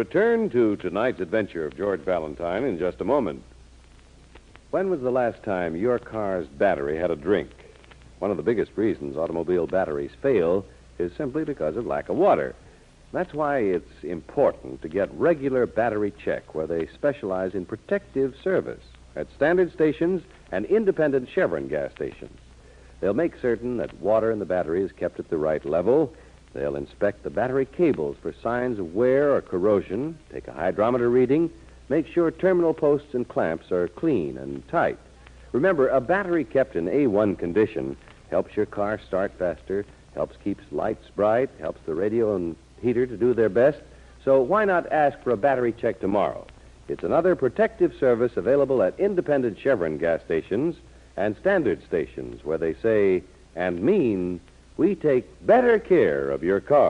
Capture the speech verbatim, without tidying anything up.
return to tonight's adventure of George Valentine in just a moment. When was the last time your car's battery had a drink? One of the biggest reasons automobile batteries fail is simply because of lack of water. That's why it's important to get regular battery check where they specialize in protective service at standard stations and independent Chevron gas stations. They'll make certain that water in the battery is kept at the right level. They'll inspect the battery cables for signs of wear or corrosion, take a hydrometer reading, make sure terminal posts and clamps are clean and tight. Remember, a battery kept in A one condition helps your car start faster, helps keep lights bright, helps the radio and heater to do their best. So why not ask for a battery check tomorrow? It's another protective service available at independent Chevron gas stations and standard stations where they say and mean we take better care of your car.